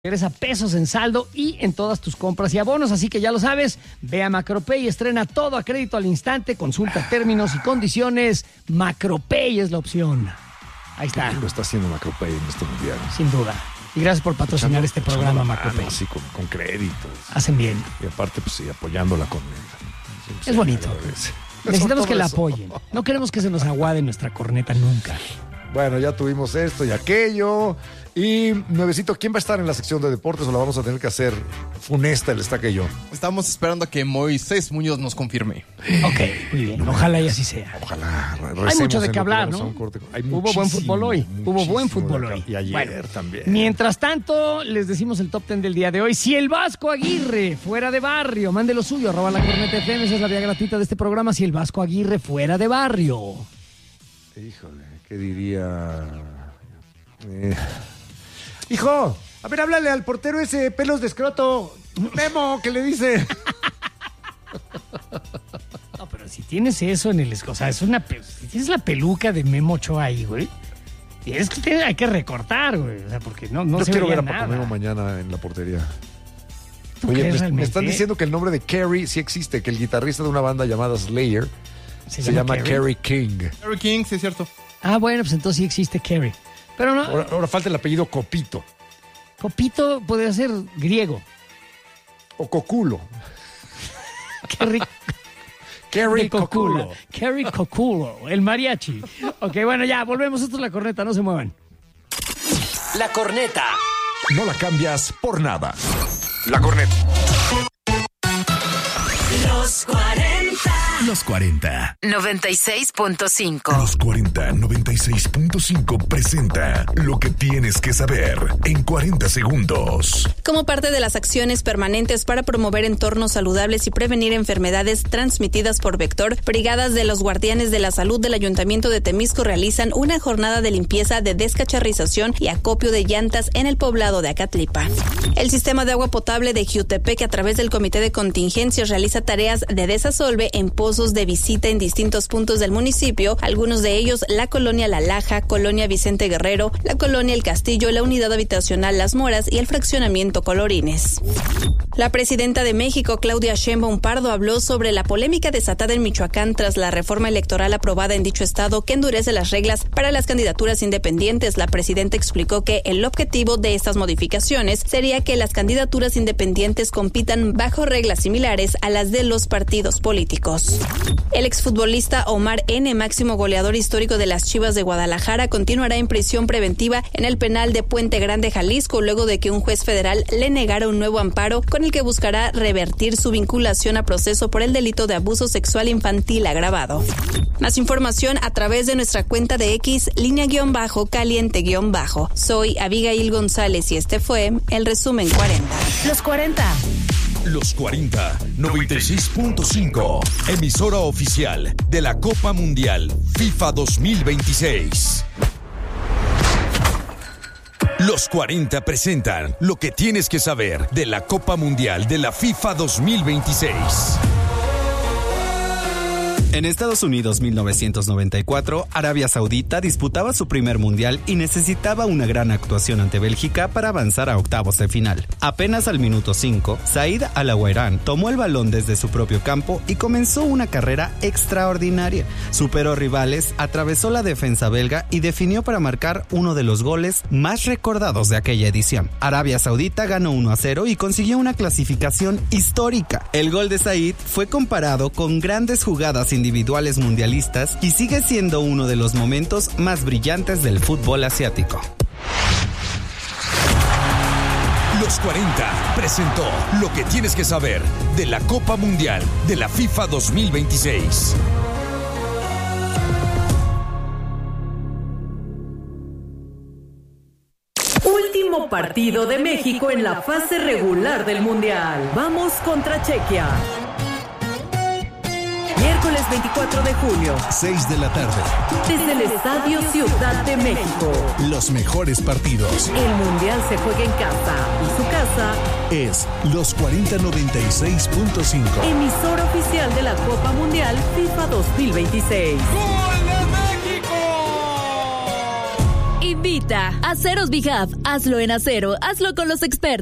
Regresa pesos en saldo y en todas tus compras y abonos, así que ya lo sabes, ve a Macropay y estrena todo a crédito al instante, consulta términos y condiciones, Macropay es la opción. Ahí está. Lo está haciendo Macropay en este mundial. Sin duda. Y gracias por patrocinar este programa, Macropay. Así con créditos. Hacen bien. Y aparte, pues sí, apoyándola con... Es bonito. Necesitamos que la apoyen. No queremos que se nos aguade nuestra corneta nunca. Bueno, ya tuvimos esto y aquello. Y, Nuevecito, ¿quién va a estar en la sección de deportes o la vamos a tener que hacer funesta el Estaca y yo? Estamos esperando a que Moisés Muñoz nos confirme. Ok, muy bien. Ojalá y así sea. Ojalá. Hay mucho de qué hablar, ¿no? Hubo buen fútbol hoy. Hubo buen fútbol hoy. Y ayer bueno, también. Mientras tanto, les decimos el top 10 del día de hoy. Si el Vasco Aguirre fuera de barrio, mande lo suyo, @ la Corneta FM, esa es la vía gratuita de este programa. Si el Vasco Aguirre fuera de barrio. Híjole, ¿qué diría? Hijo, a ver, háblale al portero ese, pelos de escroto. Memo, ¿qué le dice? No, pero si tienes eso en el... O sea, si tienes la peluca de Memo Ochoa ahí, güey, hay que recortar, güey. O sea, porque no Yo se quiero veía ver a nada. Paco Memo mañana en la portería. ¿Tú Oye, crees me están realmente? diciendo que el nombre de Kerry sí existe, que el guitarrista de una banda llamada Slayer se llama Kerry King. Kerry King, sí es cierto. Ah, bueno, pues entonces sí existe Kerry. Pero no... Ahora falta el apellido Copito. Copito podría ser griego. O Coculo. Kerry Coculo. Kerry Coculo, el mariachi. Ok, bueno, ya, volvemos. Esto es La Corneta, no se muevan. La Corneta. No la cambias por nada. La Corneta. Los 40. Los 40. 96.5. Los 40, 96.5 presenta lo que tienes que saber en 40 segundos. Como parte de las acciones permanentes para promover entornos saludables y prevenir enfermedades transmitidas por vector, brigadas de los Guardianes de la Salud del Ayuntamiento de Temisco realizan una jornada de limpieza, de descacharrización y acopio de llantas en el poblado de Acatlipa. El sistema de agua potable de Jiutepec, a través del Comité de Contingencias, realiza tareas de desasolve en pozos de visita en distintos puntos del municipio, algunos de ellos la colonia La Laja, colonia Vicente Guerrero, la colonia El Castillo, la unidad habitacional Las Moras y el fraccionamiento Colorines. La presidenta de México, Claudia Sheinbaum Pardo, habló sobre la polémica desatada en Michoacán tras la reforma electoral aprobada en dicho estado que endurece las reglas para las candidaturas independientes. La presidenta explicó que el objetivo de estas modificaciones sería que las candidaturas independientes compitan bajo reglas similares a las de los partidos políticos. El exfutbolista Omar N., máximo goleador histórico de las Chivas de Guadalajara, continuará en prisión preventiva en el penal de Puente Grande, Jalisco, luego de que un juez federal le negara un nuevo amparo con el que buscará revertir su vinculación a proceso por el delito de abuso sexual infantil agravado. Más información a través de nuestra cuenta de X, _caliente_. Soy Abigail González y este fue el resumen 40. Los 40. Los 40, 96.5. Emisora oficial de la Copa Mundial FIFA 2026. Los 40 presentan lo que tienes que saber de la Copa Mundial de la FIFA 2026. En Estados Unidos 1994, Arabia Saudita disputaba su primer mundial y necesitaba una gran actuación ante Bélgica para avanzar a octavos de final. Apenas al minuto 5, Said Al-Awairan tomó el balón desde su propio campo y comenzó una carrera extraordinaria. Superó rivales, atravesó la defensa belga y definió para marcar uno de los goles más recordados de aquella edición. Arabia Saudita ganó 1-0 y consiguió una clasificación histórica. El gol de Said fue comparado con grandes jugadas individuales mundialistas y sigue siendo uno de los momentos más brillantes del fútbol asiático. Los 40 presentó lo que tienes que saber de la Copa Mundial de la FIFA 2026. Último partido de México en la fase regular del Mundial. Vamos contra Chequia. Miércoles 24 de julio, 6 de la tarde. desde el Estadio Ciudad de México. Los mejores partidos. El Mundial se juega en casa y su casa, Es los 4096.5. emisora oficial de la Copa Mundial FIFA 2026. ¡Gol de México! Invita favorita. Aceros Bihab. Hazlo en acero. Hazlo con los expertos.